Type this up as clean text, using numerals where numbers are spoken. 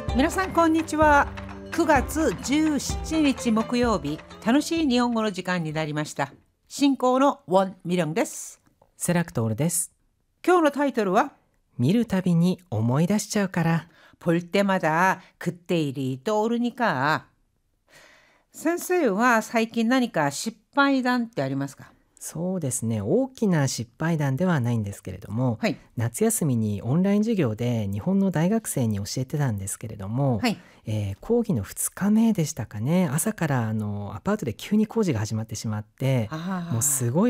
皆さんこんにちは。9月17日木曜日、楽しい日本語の時間になりました。進行のウォン・ミリョンです。 セラクトールです。 今日のタイトルは見るたびに思い出しちゃうから。 볼 때마다 그때 일이 떠오르니까。先生は最近何か失敗談ってありますか？ そうですね、大きな失敗談ではないんですけれども、 はい夏休みにオンライン授業で日本の大学生に教えてたんですけれども、 はい講義の2日目でしたかね、朝からアパートで急に工事が始まってしまって、もうすごい